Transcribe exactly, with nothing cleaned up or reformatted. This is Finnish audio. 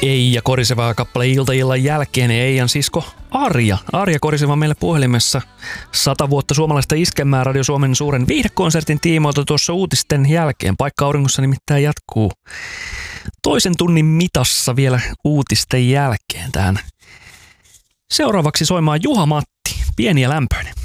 Eija Koriseva kappale iltaillan jälkeen. Eijan sisko Arja. Arja Koriseva meille puhelimessa. Sata vuotta suomalaista iskemää Radio Suomen suuren viihdekonsertin tiimoilta tuossa uutisten jälkeen. Paikka auringossa nimittäin jatkuu toisen tunnin mitassa vielä uutisten jälkeen tähän. Seuraavaksi soimaan Juha Matti, Pieni ja lämpöinen.